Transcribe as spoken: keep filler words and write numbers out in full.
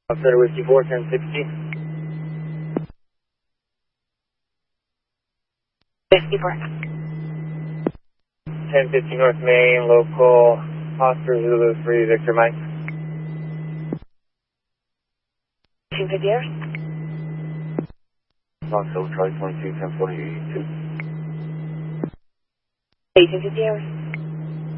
Center Whiskey four, ten sixty. Whiskey four. ten fifty North Main, local Oscar Zulu three, Victor Mike. eighteen fifty hours. Knoxville, Charlie twenty-two, ten forty, eighty-two. eighteen fifty hours.